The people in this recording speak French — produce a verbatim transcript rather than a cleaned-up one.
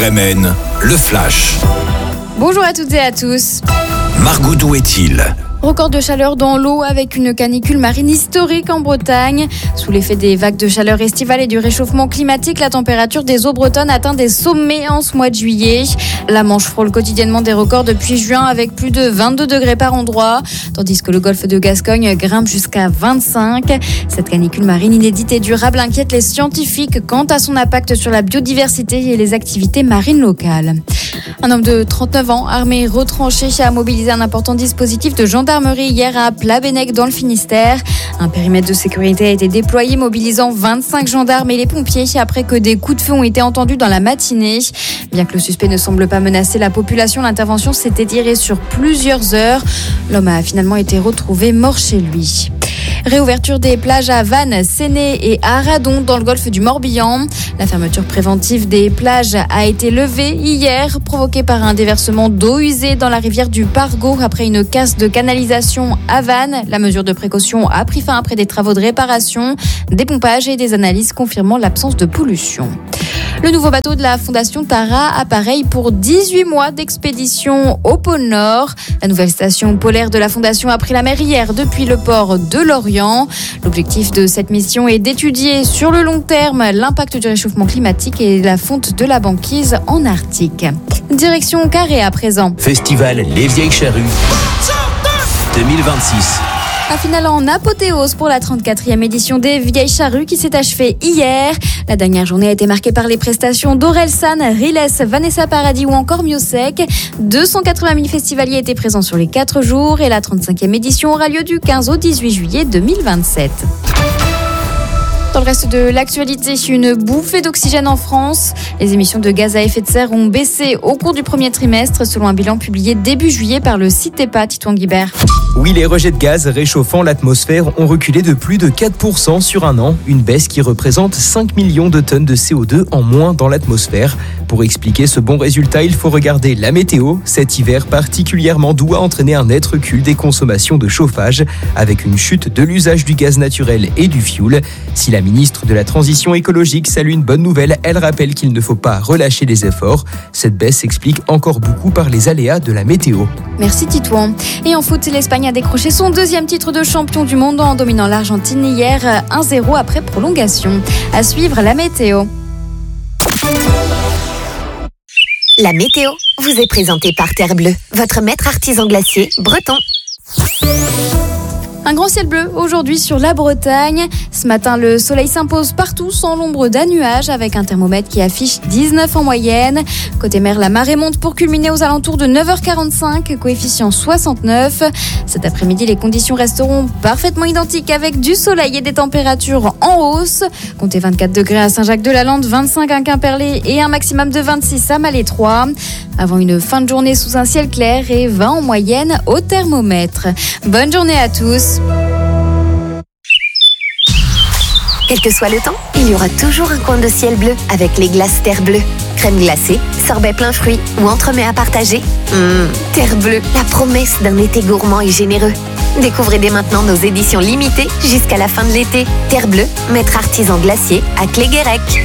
R M N, le Flash. Bonjour à toutes et à tous. Margot, d'où est-il ? Record de chaleur dans l'eau avec une canicule marine historique en Bretagne. Sous l'effet des vagues de chaleur estivale et du réchauffement climatique, la température des eaux bretonnes atteint des sommets en ce mois de juillet. La Manche frôle quotidiennement des records depuis juin avec plus de vingt-deux degrés par endroit, tandis que le golfe de Gascogne grimpe jusqu'à vingt-cinq. Cette canicule marine inédite et durable inquiète les scientifiques quant à son impact sur la biodiversité et les activités marines locales. Un homme de trente-neuf ans, armé retranché, a mobilisé un important dispositif de gendarmerie hier à Plabennec dans le Finistère. Un périmètre de sécurité a été déployé, mobilisant vingt-cinq gendarmes et les pompiers après que des coups de feu ont été entendus dans la matinée. Bien que le suspect ne semble pas menacer la population, l'intervention s'est étirée sur plusieurs heures. L'homme a finalement été retrouvé mort chez lui. Réouverture des plages à Vannes, Séné et Aradon dans le golfe du Morbihan. La fermeture préventive des plages a été levée hier, provoquée par un déversement d'eau usée dans la rivière du Pargo après une casse de canalisation à Vannes. La mesure de précaution a pris fin après des travaux de réparation, des pompages et des analyses confirmant l'absence de pollution. Le nouveau bateau de la Fondation Tara appareille pour dix-huit mois d'expédition au pôle Nord. La nouvelle station polaire de la Fondation a pris la mer hier depuis le port de Lorient. L'objectif de cette mission est d'étudier sur le long terme l'impact du réchauffement climatique et la fonte de la banquise en Arctique. Direction Carré à présent. Festival Les Vieilles Charrues deux mille vingt-six. Un final en apothéose pour la trente-quatrième édition des Vieilles Charrues qui s'est achevée hier. La dernière journée a été marquée par les prestations d'Orelsan, Riles, Vanessa Paradis ou encore Miosec. deux cent quatre-vingt mille festivaliers étaient présents sur les quatre jours et la trente-cinquième édition aura lieu du quinze au dix-huit juillet deux mille vingt-sept. Dans le reste de l'actualité, une bouffée d'oxygène en France. Les émissions de gaz à effet de serre ont baissé au cours du premier trimestre, selon un bilan publié début juillet par le CITEPA, Titouan Guibert. Oui, les rejets de gaz réchauffant l'atmosphère ont reculé de plus de quatre pour cent sur un an, une baisse qui représente cinq millions de tonnes de C O deux en moins dans l'atmosphère. Pour expliquer ce bon résultat, il faut regarder la météo. Cet hiver particulièrement doux a entraîné un net recul des consommations de chauffage, avec une chute de l'usage du gaz naturel et du fioul. Si la ministre de la Transition écologique salue une bonne nouvelle, elle rappelle qu'il ne faut pas relâcher les efforts. Cette baisse s'explique encore beaucoup par les aléas de la météo. Merci Titouan. Et en foot, l'Espagne a décroché son deuxième titre de champion du monde en dominant l'Argentine hier un zéro après prolongation. À suivre la météo. La météo vous est présentée par Terre Bleue, votre maître artisan glacier breton. Un grand ciel bleu aujourd'hui sur la Bretagne. Ce matin, le soleil s'impose partout sans l'ombre d'un nuage avec un thermomètre qui affiche dix-neuf en moyenne. Côté mer, la marée monte pour culminer aux alentours de neuf heures quarante-cinq, coefficient soixante-neuf. Cet après-midi, les conditions resteront parfaitement identiques avec du soleil et des températures en hausse. Comptez vingt-quatre degrés à Saint-Jacques-de-la-Lande, vingt-cinq à Quimperlé et un maximum de vingt-six à Malétroit. Avant une fin de journée sous un ciel clair et vingt en moyenne au thermomètre. Bonne journée à tous. Quel que soit le temps, il y aura toujours un coin de ciel bleu avec les glaces Terre Bleue. Crème glacée, sorbet plein fruits ou entremets à partager. Mmh, Terre Bleue, la promesse d'un été gourmand et généreux. Découvrez dès maintenant nos éditions limitées jusqu'à la fin de l'été. Terre Bleue, maître artisan glacier à Cléguérec.